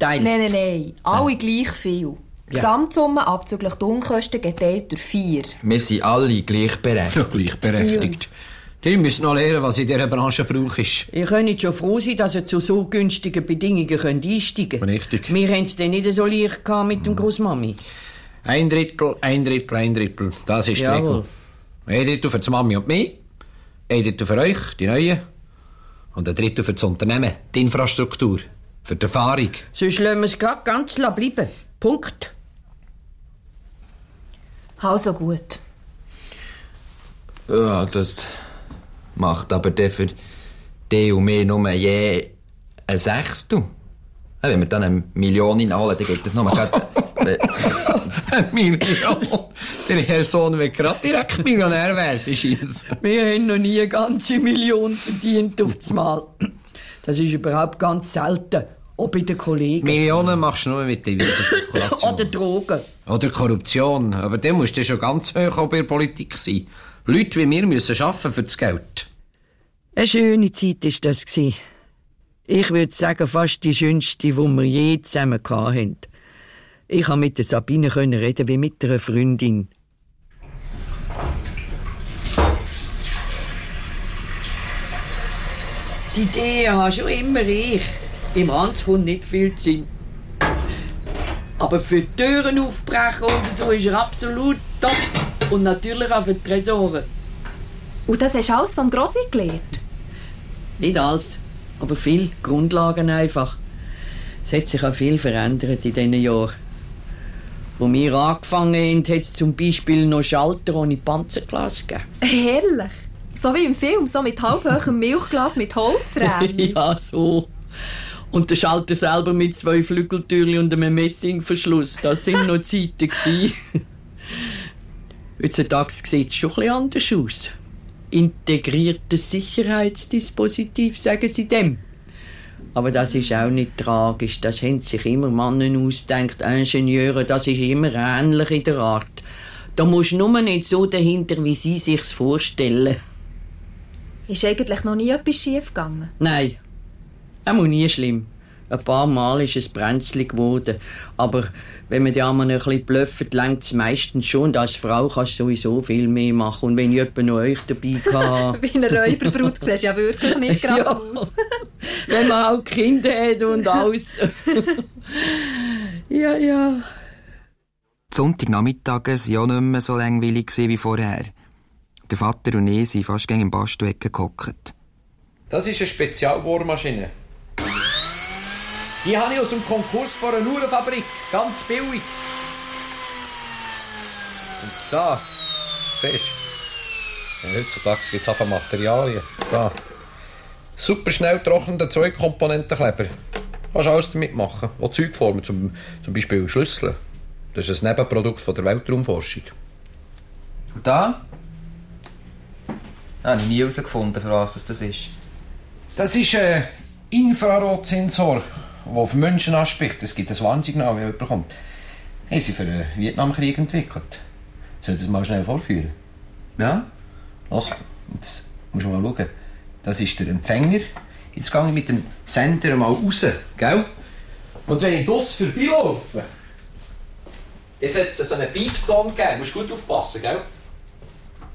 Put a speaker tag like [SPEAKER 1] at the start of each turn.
[SPEAKER 1] teilt.
[SPEAKER 2] Nein. Alle gleich viel.
[SPEAKER 1] Ja.
[SPEAKER 2] Gesamtsumme abzüglich die Unkosten geteilt durch 4.
[SPEAKER 3] Wir sind alle gleichberechtigt.
[SPEAKER 4] Ja, gleichberechtigt. Die müssen noch lernen, was in dieser Branche braucht ist.
[SPEAKER 1] Ihr könnt schon froh sein, dass ihr zu so günstigen Bedingungen einsteigen könnt.
[SPEAKER 4] Richtig.
[SPEAKER 1] Wir haben es dann nicht so leicht gehabt mit dem Grossmami.
[SPEAKER 4] 1/3, 1/3, 1/3. Das ist die
[SPEAKER 1] Jawohl.
[SPEAKER 4] Regel. 1/3 für die Mami und mich, 1/3 für euch, die Neuen, und 1/3 für das Unternehmen, die Infrastruktur, für die Erfahrung.
[SPEAKER 1] Sonst lassen wir es grad ganz bleiben. Punkt.
[SPEAKER 2] Also gut.
[SPEAKER 3] Ja, das macht aber der für die und mir nur je ein Sechstel. Ja, wenn wir dann 1 Million holen, dann geht das nur gerade...
[SPEAKER 4] 1 Million. Der Herr Sohn wird gerade direkt Millionär werden, scheint's.
[SPEAKER 1] Wir haben noch nie eine ganze Million verdient auf das Mal. Das ist überhaupt ganz selten. Auch bei den Kollegen.
[SPEAKER 4] Millionen machst du nur mit der Spekulation.
[SPEAKER 1] Oder Drogen.
[SPEAKER 4] Oder Korruption. Aber dann musst du schon ganz hoch auch bei der Politik sein. Leute wie wir müssen arbeiten für das Geld.
[SPEAKER 1] Eine schöne Zeit war das. Ich würde sagen, fast die schönste, die wir je zusammen hatten. Ich konnte mit der Sabine reden wie mit einer Freundin. Die Idee habe schon immer ich. Im Hans kommt nicht viel Sinn. Aber für die Türen aufbrechen und so ist er absolut top. Und natürlich auch für die Tresoren.
[SPEAKER 2] Und das hast du alles vom Grossi gelernt?
[SPEAKER 1] Nicht alles, aber viel Grundlagen einfach. Es hat sich auch viel verändert in diesen Jahren. Wo wir angefangen haben, hat es zum Beispiel noch Schalter ohne Panzerglas gegeben.
[SPEAKER 2] Herrlich. So wie im Film, so mit halbhochem Milchglas mit Holzrahmen.
[SPEAKER 1] Ja, so. Und der Schalter selber mit 2 Flügeltürchen und einem Messingverschluss. Das sind noch Zeiten gewesen. Heutzutage sieht es schon ein bisschen anders aus. Integriertes Sicherheitsdispositiv, sagen sie dem. Aber das ist auch nicht tragisch. Das haben sich immer Männer ausgedacht, Ingenieure, das ist immer ähnlich in der Art. Da musst du nur nicht so dahinter, wie sie sich's vorstellen.
[SPEAKER 2] Ist eigentlich noch nie etwas schief gegangen?
[SPEAKER 1] Nein, auch nie schlimm. Ein paar Mal ist es brenzlig geworden. Aber wenn man die einmal ein bisschen blufft, reicht es meistens schon. Und als Frau kannst du sowieso viel mehr machen. Und wenn ich jemanden noch euch dabei habe...
[SPEAKER 2] Wie eine Räuberbrut siehst du ja wirklich nicht gerade aus.
[SPEAKER 1] Wenn man auch Kinder hat und alles. Ja.
[SPEAKER 3] Die Sonntagnachmittage waren auch nicht mehr so langweilig wie vorher. Der Vater und ich sind fast gegen im Bastu-Ecke gehockt.
[SPEAKER 4] Das ist eine Spezialbohrmaschine. Die habe ich aus dem Konkurs von einer Uhrenfabrik. Ganz billig. Und da, siehst du, heutzutage gibt es einfach Materialien. Da. Super schnell trocknender 2-Komponentenkleber. Kannst alles damit machen. Auch Zeugformen, zum Beispiel Schlüssel. Das ist ein Nebenprodukt von der Weltraumforschung.
[SPEAKER 3] Und da? Habe ich nie herausgefunden, für was das ist.
[SPEAKER 4] Das ist ein Infrarotsensor, der auf Menschen anspricht. Es gibt ein Warnsignal, wenn jemand kommt. Haben sie für den Vietnamkrieg entwickelt. Soll ich das mal schnell vorführen?
[SPEAKER 3] Ja?
[SPEAKER 4] Los, jetzt musst du mal schauen. Das ist der Empfänger. Jetzt gehe ich mit dem Sender mal raus, gell? Und wenn ich draussen vorbeilaufe, dann sollte es so einen Piepston geben. Du musst gut aufpassen, gell?